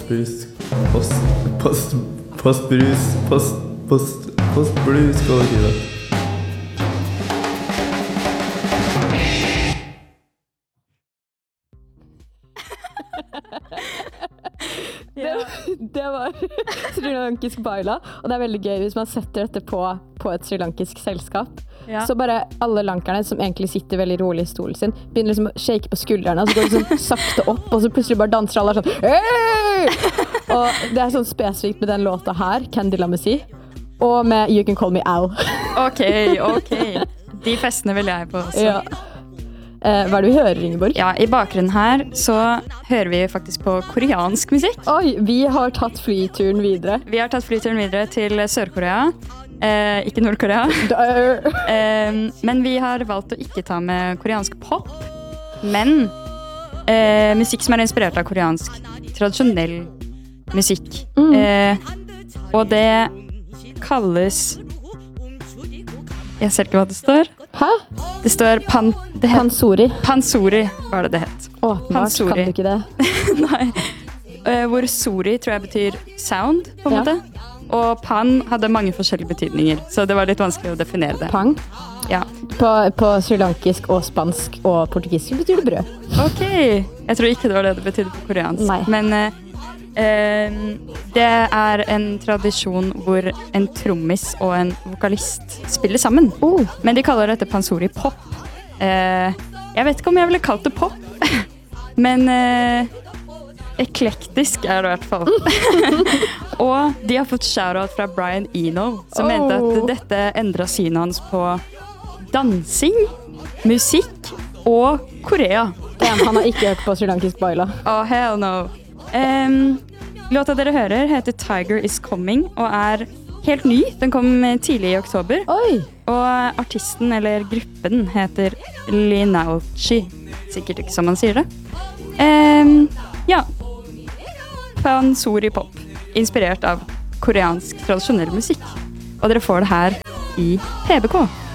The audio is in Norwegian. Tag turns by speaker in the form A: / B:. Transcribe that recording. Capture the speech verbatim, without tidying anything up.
A: Postbrus, post, post, postbrus, post, post, postbrus-kollektivet.
B: Det, det var srilankisk baila, og det er veldig gøy hvis man setter dette på, på et srilankisk selskap. Ja. Så bare alle lankerne som egentlig sitter veldig rolig i stolen sin, begynner liksom å shake på skuldrene, og så går det sånn sakte opp, og så plutselig bare danser alle sånn hey! Og det er sånn spesifikt med den låta her, Candy Lamesi, og med You Can Call Me Al.
C: Ok, ok. De festene vil jeg på også.
B: Ja. Eh, hva er det vi hører, Ingeborg?
C: Ja, i bakgrunnen her så hører vi faktisk på koreansk musikk.
B: Oi, vi har tatt flyturen videre.
C: Vi har tatt flyturen videre til Sør-Korea, eh, ikke Nord-Korea. eh, men vi har valgt å ikke ta med koreansk pop, men eh, musikk som er inspirert av koreansk tradisjonell musikk. Mm. Eh, og det kalles... Jeg ser ikke hva det står.
B: Hæ?
C: Det står pan, det het,
B: Pansori.
C: Pansori var det det het.
B: Åpenbart kan du ikke det.
C: Nei. Uh, hvor sori tror jeg betyr sound, på en ja. måte. Og pan hadde mange forskjellige betydninger, så det var litt vanskelig å definere det.
B: Pang?
C: Ja.
B: På, på srilankisk og spansk og portugisisk betyr det brød.
C: Ok. Jeg tror ikke det var det det betydde på koreansk.
B: Nei.
C: Men... Uh, Uh, det er en tradisjon hvor en trommis og en vokalist spiller sammen.
B: Oh.
C: Men de kaller dette pansori pop. Uh, jeg vet ikke om jeg ville kalt det pop, men uh, eklektisk er det i hvert fall. Og de har fått shoutout fra Brian Eno, som oh. mente at dette endret synet hans på dansing, musikk og Korea.
B: Ja, han har ikke hørt på srilankisk baila.
C: Oh, hell no. Um, låta dere hører heter Tiger Is Coming og er helt ny. Den kom tidlig i oktober.
B: Oi.
C: Og artisten eller gruppen heter Linauchi. Sikkert ikke som man sier det. Um, ja. Pansori pop. Inspirert av koreansk tradisjonell musikk. Og dere får det her i P B K.